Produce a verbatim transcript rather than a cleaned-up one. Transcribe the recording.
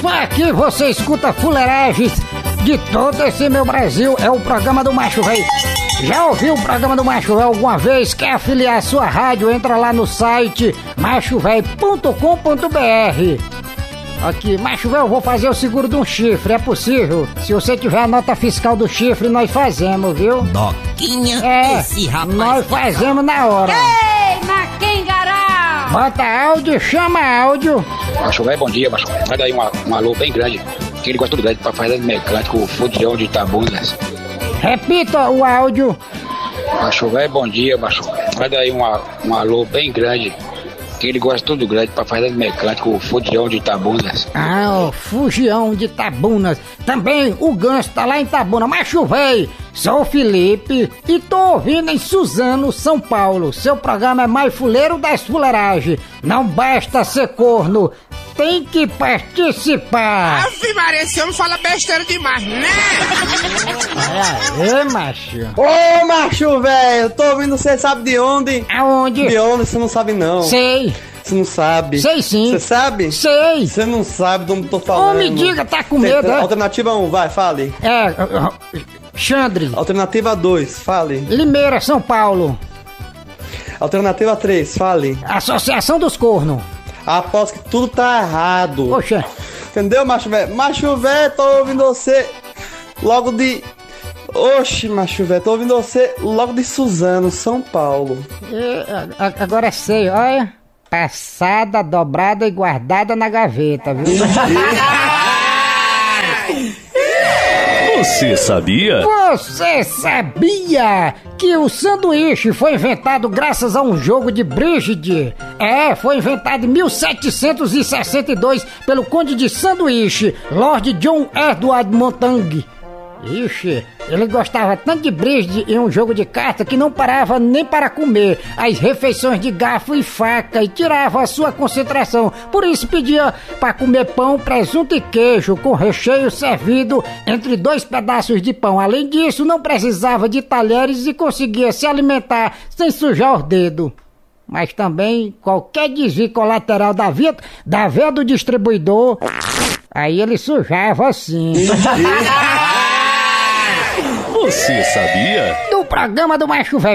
Foi aqui você escuta fuleiragens de todo esse meu Brasil. É o programa do Macho Véi. Já ouviu o programa do Macho Véi alguma vez? Quer afiliar a sua rádio? Entra lá no site macho véi ponto com ponto b r. Aqui, Macho Véi, eu vou fazer o seguro de um chifre, é possível? Se você tiver a nota fiscal do chifre, nós fazemos, viu? Doquinha, é, esse rapaz... nós fazemos na hora. Ei, Maquingará! Bota áudio, chama áudio. Macho Véi, bom dia, Macho Véi. Vai daí uma, uma alô bem grande, que ele gosta tudo grande pra fazer mecânico, o fudidão de Itabunas. Repita o áudio. Macho Véi, bom dia, Macho Véi. Vai daí uma, uma alô bem grande, que ele gosta tudo grande pra fazer mecânico, o Fugião de Itabunas. Ah, o Fugião de Itabunas. Também o Ganso tá lá em Itabuna. Macho Véi, sou o Felipe e tô ouvindo em Suzano, São Paulo. Seu programa é mais fuleiro das fuleiragens. Não basta ser corno, tem que participar. Ave Maria, esse homem fala besteira demais, né? Olha aí, macho. Ô, macho, velho, eu tô ouvindo, você sabe de onde? Aonde? De onde? Você não sabe, não. Sei. Você não sabe. Sei sim. Você sabe? Sei. Você não sabe de onde eu tô falando. Ô, me diga, tá com medo, Tem, é? Alternativa um, vai, fale. É, Xandre. Alternativa dois, fale. Limeira, São Paulo. Alternativa três, fale. Associação dos Cornos. Aposto que tudo tá errado. Poxa. Entendeu, macho velho? Macho velho, tô ouvindo você logo de... Oxe, macho velho, tô ouvindo você logo de Suzano, São Paulo. É, agora sei, olha. Passada, dobrada e guardada na gaveta, viu? Você sabia? Você sabia que o sanduíche foi inventado graças a um jogo de Brigitte? É, foi inventado em mil setecentos e sessenta e dois pelo conde de Sanduíche, Lord John Edward Montague. Ixi, ele gostava tanto de Brigitte em um jogo de carta que não parava nem para comer as refeições de garfo e faca e tirava a sua concentração. Por isso pedia para comer pão, presunto e queijo com recheio servido entre dois pedaços de pão. Além disso, não precisava de talheres e conseguia se alimentar sem sujar os dedos. Mas também qualquer desvio colateral da via, da veia do distribuidor, aí ele sujava assim. Você sabia? Do programa do Macho Véi.